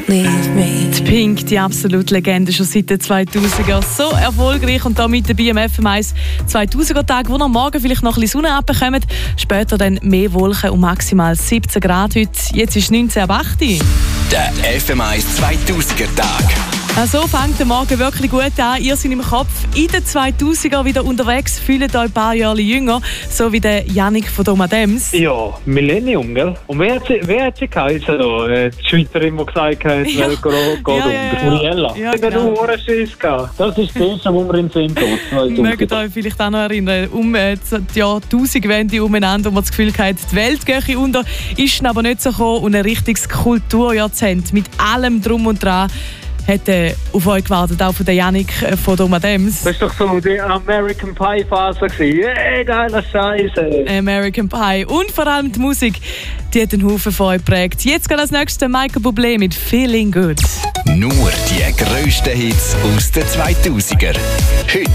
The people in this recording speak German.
leave me. Die Pink, die absolute Legende, schon seit den 2000er. So erfolgreich und da mit dabei am FM1 2000er-Tag, wo am Morgen vielleicht noch ein bisschen Sonne abbekommen. Später dann mehr Wolken und maximal 17 Grad heute. Jetzt ist 19:08. Der FM1 2000er-Tag. So fängt der Morgen wirklich gut an. Ihr seid im Kopf in den 2000er wieder unterwegs, fühlt euch ein paar Jahre jünger, so wie der Yannick von Domadems. Ja, Millennium, gell? Und wer hat sie geheißen da? Die Schweizerin, die gesagt hat, die Welt geht unter. Uriella. Ja, Ich habe genau. nur Schiss gehabt. Das ist das Erste, wo wir in den Sinn tun. Mögt euch vielleicht auch noch erinnern, die Jahrtausendwende umeinander, wo man das Gefühl hat, die Welt gehe unter, ist aber nicht so gekommen und ein richtiges Kulturjahrzehnt mit allem Drum und Dran hat auf euch gewartet, auch von der Yannick von Domadems. Das war doch so die American Pie Phase. Hey, geiler Scheiße. American Pie und vor allem die Musik, die hat einen Haufen von euch geprägt. Jetzt geht als nächstes Michael Bublé mit «Feeling Good». Nur die grössten Hits aus den 2000er. Heute